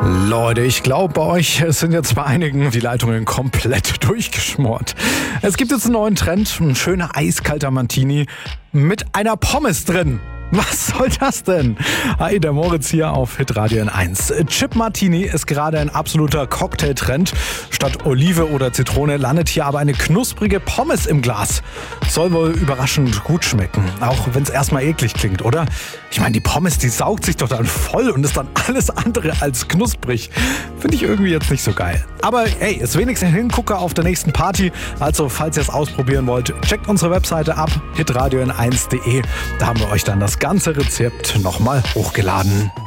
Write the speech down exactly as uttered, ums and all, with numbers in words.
Leute, ich glaube, bei euch sind jetzt bei einigen die Leitungen komplett durchgeschmort. Es gibt jetzt einen neuen Trend, ein schöner eiskalter Martini mit einer Pommes drin. Was soll das denn? Hi, der Moritz hier auf Hitradio N eins. Chip Martini ist gerade ein absoluter Cocktailtrend. Statt Olive oder Zitrone landet hier aber eine knusprige Pommes im Glas. Soll wohl überraschend gut schmecken, auch wenn es erstmal eklig klingt, oder? Ich meine, die Pommes, die saugt sich doch dann voll und ist dann alles andere als knusprig. Finde ich irgendwie jetzt nicht so geil. Aber hey, ist wenigstens ein Hingucker auf der nächsten Party. Also, falls ihr es ausprobieren wollt, checkt unsere Webseite ab, hitradio n eins punkt de. Da haben wir euch dann das ganze Rezept nochmal hochgeladen.